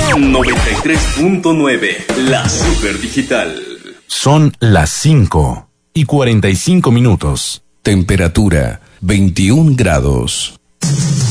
93.9, la super digital. Son las 5:45. Temperatura 21 grados.